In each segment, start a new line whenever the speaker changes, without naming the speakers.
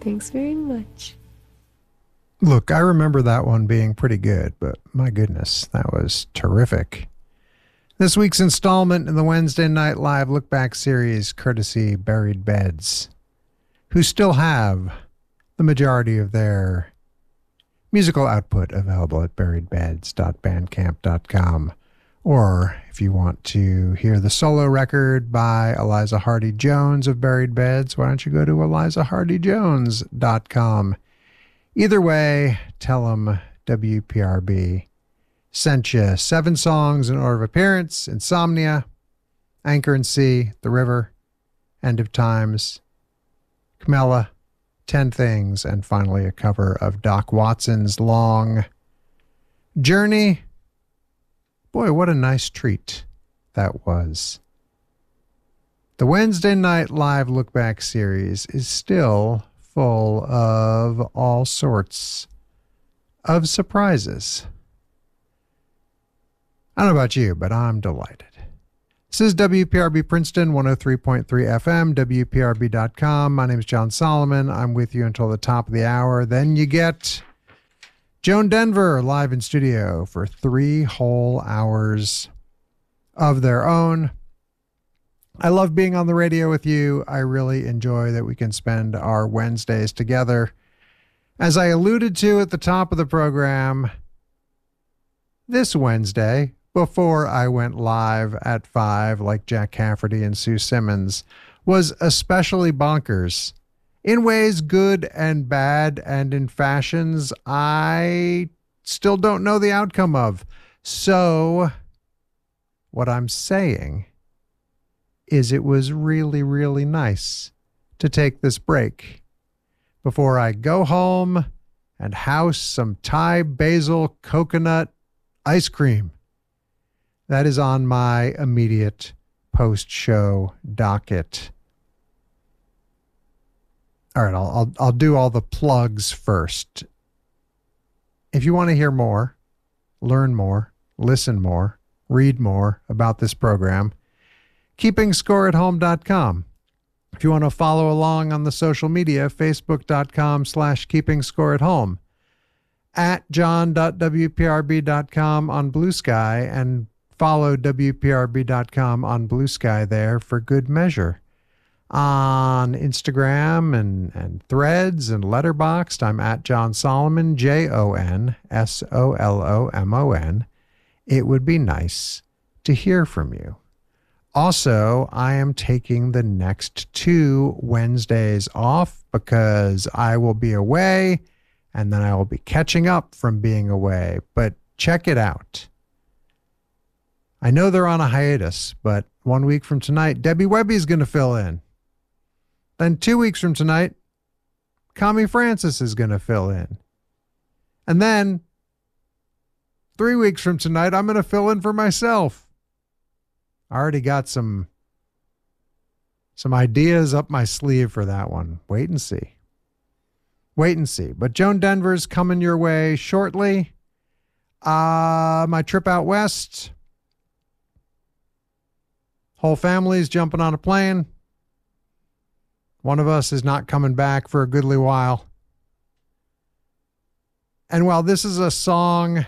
Thanks very much.
Look, I remember that one being pretty good, but my goodness, that was terrific. This week's installment in the Wednesday Night Live Look Back series, courtesy Buried Beds, who still have the majority of their musical output available at buriedbeds.bandcamp.com. Or if you want to hear the solo record by Eliza Hardy Jones of Buried Beds, why don't you go to elizahardyjones.com. Either way, tell them WPRB sent you 7 songs in order of appearance: Insomnia, Anchor and Sea, The River, End of Times, Camilla, 10 Things, and finally a cover of Doc Watson's Long Journey. Boy, what a nice treat that was. The Wednesday Night Live Look Back series is still full of all sorts of surprises. I don't know about you, but I'm delighted. This is WPRB Princeton, 103.3 FM, WPRB.com. My name is John Solomon. I'm with you until the top of the hour. Then you get Joan Denver live in studio for 3 whole hours of their own. I love being on the radio with you. I really enjoy that we can spend our Wednesdays together. As I alluded to at the top of the program, this Wednesday, before I went live at 5 like Jack Cafferty and Sue Simmons, was especially bonkers. In ways good and bad, and in fashions I still don't know the outcome of. So what I'm saying is it was really, really nice to take this break before I go home and house some Thai basil coconut ice cream. That is on my immediate post-show docket. All right, I'll do all the plugs first. If you want to hear more, learn more, listen more, read more about this program, KeepingScoreAtHome.com. If you want to follow along on the social media, Facebook.com/KeepingScoreAtHome, at john.wprb.com on Blue Sky, and follow WPRB.com on Blue Sky there for good measure. On Instagram and Threads and Letterboxd, I'm at John Solomon, JONSOLOMON. It would be nice to hear from you. Also, I am taking the next 2 Wednesdays off because I will be away and then I will be catching up from being away. But check it out. I know they're on a hiatus, but 1 week from tonight, Debbie Webby's going to fill in. Then 2 weeks from tonight, Connie Francis is going to fill in. And then 3 weeks from tonight, I'm going to fill in for myself. I already got some ideas up my sleeve for that one. Wait and see. Wait and see. But Joan Denver's coming your way shortly. My trip out west. Whole family's jumping on a plane. One of us is not coming back for a goodly while. And while this is a song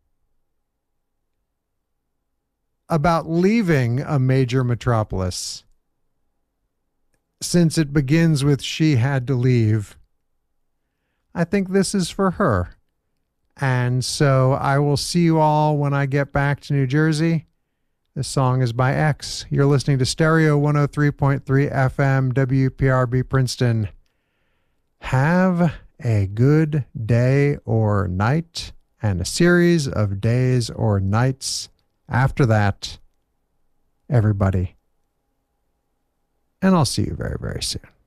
about leaving a major metropolis, since it begins with "she had to leave," I think this is for her. And so I will see you all when I get back to New Jersey. This song is by X. You're listening to Stereo 103.3 FM, WPRB Princeton. Have a good day or night, and a series of days or nights after that, everybody. And I'll see you very, very soon.